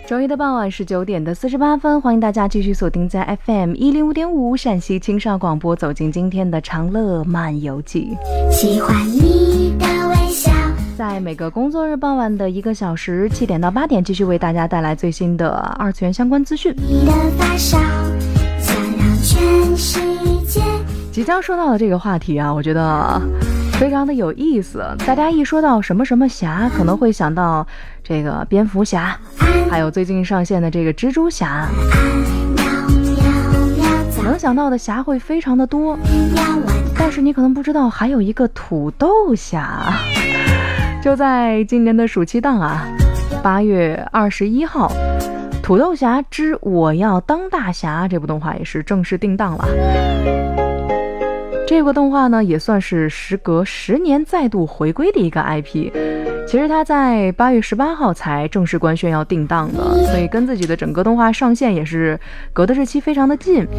周一的傍晚19点的48分，欢迎大家继续锁定在 FM105.5 陕西青少广播，走进今天的长乐漫游记。喜欢你的微笑，在每个工作日傍晚的1个小时，7点到8点，继续为大家带来最新的二次元相关资讯。你的发烧想让全世界。即将说到的这个话题啊，我觉得非常的有意思。大家一说到什么什么侠，可能会想到这个蝙蝠侠，还有最近上线的这个蜘蛛侠，能想到的侠会非常的多。但是你可能不知道，还有一个土豆侠。就在今年的暑期档啊，8月21号，土豆侠之我要当大侠这部动画也是正式定档了。这个动画呢，也算是时隔10年再度回归的一个 IP。其实它在8月18号才正式官宣要定档的，所以跟自己的整个动画上线也是隔的日期非常的近。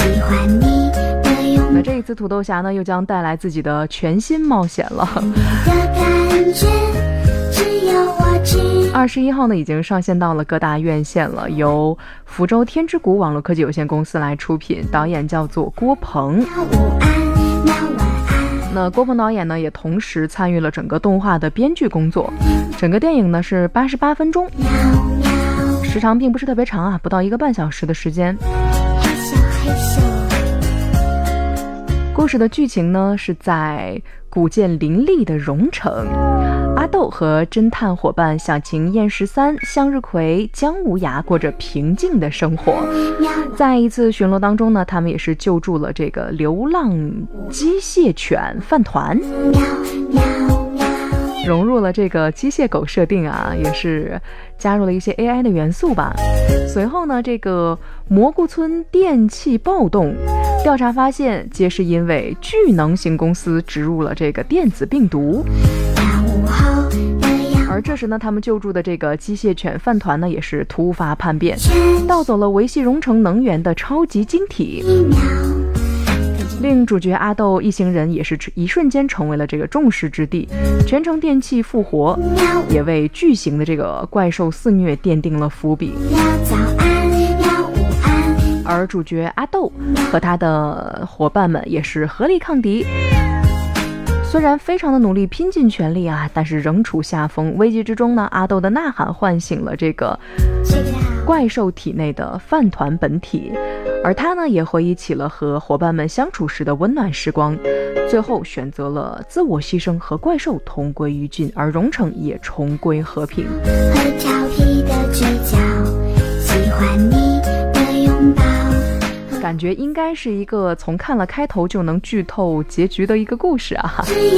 那这一次土豆侠呢，又将带来自己的全新冒险了。21号呢，已经上线到了各大院线了，由福州天之谷网络科技有限公司来出品，导演叫做郭鹏。那郭鹏导演呢，也同时参与了整个动画的编剧工作。整个电影呢是88分钟，时长并不是特别长啊，不到1个半小时的时间。故事的剧情呢是在古建林立的荣城，阿豆和侦探伙伴小晴、燕13、向日葵、姜无涯过着平静的生活。在一次巡逻当中呢，他们也是救助了这个流浪机械犬饭团，融入了这个机械狗设定啊，也是加入了一些 AI 的元素吧。随后呢，这个蘑菇村电器暴动，调查发现皆是因为巨能型公司植入了这个电子病毒。而这时呢，他们救助的这个机械犬饭团呢，也是突发叛变，盗走了维系荣城能源的超级晶体，令主角阿豆一行人也是一瞬间成为了这个众矢之的。全城电器复活，也为巨型的这个怪兽肆虐奠定了伏笔。而主角阿豆和他的伙伴们也是合力抗敌，虽然非常的努力拼尽全力啊，但是仍处下风。危机之中呢，阿豆的呐喊唤醒了这个怪兽体内的饭团本体，而他呢也回忆起了和伙伴们相处时的温暖时光，最后选择了自我牺牲，和怪兽同归于尽，而荣城也重归和平。很调皮的嘴角，喜欢你的拥抱，感觉应该是一个从看了开头就能剧透结局的一个故事啊。只